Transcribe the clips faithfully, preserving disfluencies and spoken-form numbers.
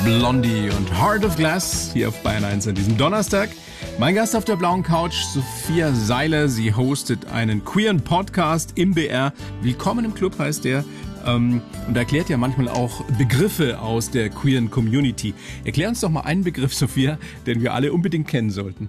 Blondie und Heart of Glass hier auf Bayern eins an diesem Donnerstag. Mein Gast auf der blauen Couch, Sophia Seiler. Sie hostet einen queeren Podcast im B R. Willkommen im Club heißt der. Ähm, und erklärt ja manchmal auch Begriffe aus der queeren Community. Erklär uns doch mal einen Begriff, Sophia, den wir alle unbedingt kennen sollten.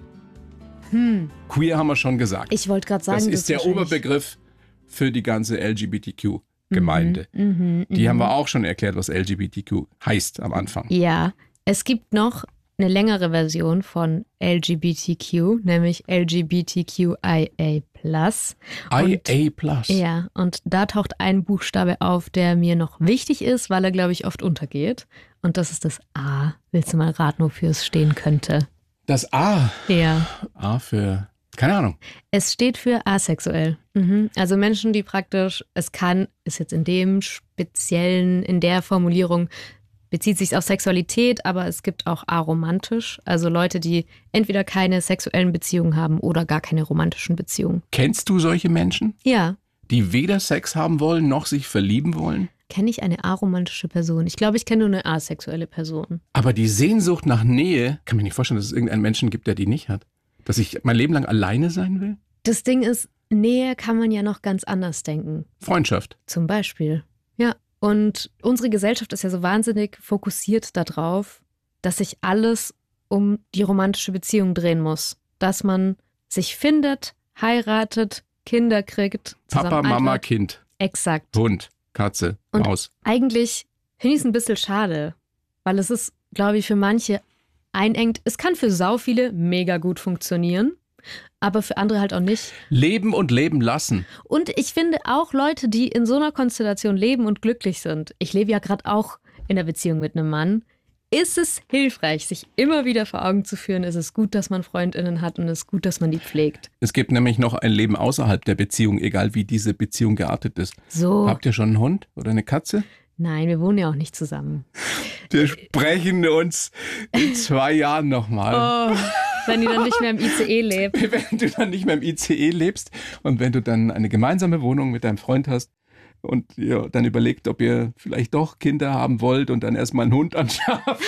Hm. Queer haben wir schon gesagt. Ich wollte gerade sagen, das ist das der Oberbegriff für die ganze L G B T Q-Gemeinde. Mhm, mh, die mh. haben wir auch schon erklärt, was L G B T Q heißt am Anfang. Ja, es gibt noch eine längere Version von L G B T Q, nämlich L G B T Q I A plus. I A plus? Ja, und da taucht ein Buchstabe auf, der mir noch wichtig ist, weil er, glaube ich, oft untergeht. Und das ist das A. Willst du mal raten, wofür es stehen könnte? Das A? Ja. A für... Keine Ahnung. Es steht für asexuell. Mhm. Also Menschen, die praktisch, es kann, ist jetzt in dem speziellen, in der Formulierung, bezieht sich auf Sexualität, aber es gibt auch aromantisch. Also Leute, die entweder keine sexuellen Beziehungen haben oder gar keine romantischen Beziehungen. Kennst du solche Menschen? Ja. Die weder Sex haben wollen, noch sich verlieben wollen? Kenne ich eine aromantische Person? Ich glaube, ich kenne nur eine asexuelle Person. Aber die Sehnsucht nach Nähe, kann mir nicht vorstellen, dass es irgendeinen Menschen gibt, der die nicht hat. Dass ich mein Leben lang alleine sein will? Das Ding ist, Nähe kann man ja noch ganz anders denken. Freundschaft. Zum Beispiel. Ja. Und unsere Gesellschaft ist ja so wahnsinnig fokussiert darauf, dass sich alles um die romantische Beziehung drehen muss. Dass man sich findet, heiratet, Kinder kriegt. Papa, Mama, Kind. Exakt. Hund, Katze, und Maus. Eigentlich finde ich es ein bisschen schade, weil es ist, glaube ich, für manche einengt. Es kann für sau viele mega gut funktionieren, aber für andere halt auch nicht. Leben und leben lassen. Und ich finde auch Leute, die in so einer Konstellation leben und glücklich sind. Ich lebe ja gerade auch in einer Beziehung mit einem Mann. Ist es hilfreich, sich immer wieder vor Augen zu führen, ist es gut, dass man FreundInnen hat und es ist gut, dass man die pflegt. Es gibt nämlich noch ein Leben außerhalb der Beziehung, egal wie diese Beziehung geartet ist. So. Habt ihr schon einen Hund oder eine Katze? Nein, wir wohnen ja auch nicht zusammen. Wir sprechen uns in zwei Jahren nochmal. Oh, wenn du dann nicht mehr im I C E lebst. Wenn du dann nicht mehr im I C E lebst und wenn du dann eine gemeinsame Wohnung mit deinem Freund hast und ihr dann überlegt, ob ihr vielleicht doch Kinder haben wollt und dann erstmal einen Hund anschafft.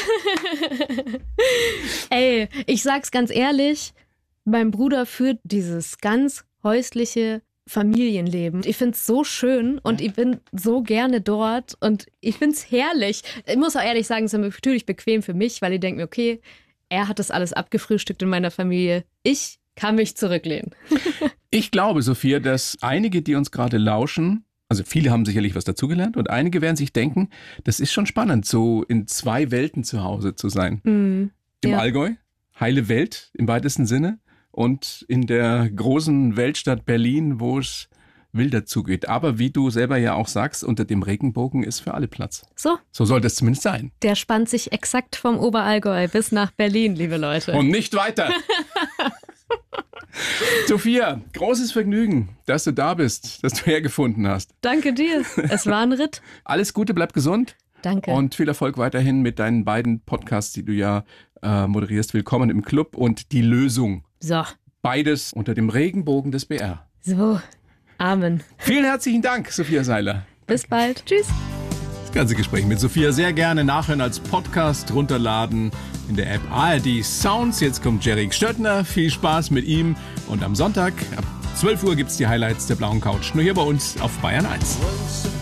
Ey, ich sag's ganz ehrlich, mein Bruder führt dieses ganz häusliche Familienleben. Ich finde es so schön und ich bin so gerne dort und ich finde es herrlich. Ich muss auch ehrlich sagen, es ist natürlich bequem für mich, weil ich denke mir, okay, er hat das alles abgefrühstückt in meiner Familie. Ich kann mich zurücklehnen. Ich glaube, Sophia, dass einige, die uns gerade lauschen, also viele haben sicherlich was dazugelernt und einige werden sich denken, das ist schon spannend, so in zwei Welten zu Hause zu sein. Mm, Im ja. Allgäu, heile Welt im weitesten Sinne. Und in der großen Weltstadt Berlin, wo es wilder zugeht. Aber wie du selber ja auch sagst, unter dem Regenbogen ist für alle Platz. So. So sollte es zumindest sein. Der spannt sich exakt vom Oberallgäu bis nach Berlin, liebe Leute. Und nicht weiter. Sophia, großes Vergnügen, dass du da bist, dass du hergefunden hast. Danke dir. Es war ein Ritt. Alles Gute, bleib gesund. Danke. Und viel Erfolg weiterhin mit deinen beiden Podcasts, die du ja äh, moderierst. Willkommen im Club und Die Lösung. So. Beides unter dem Regenbogen des B R. So. Amen. Vielen herzlichen Dank, Sophia Seiler. Bis bald. Tschüss. Das ganze Gespräch mit Sophia sehr gerne nachhören als Podcast, runterladen in der App A R D Sounds. Jetzt kommt Jerry Stöttner. Viel Spaß mit ihm. Und am Sonntag ab zwölf Uhr gibt es die Highlights der blauen Couch. Nur hier bei uns auf Bayern eins.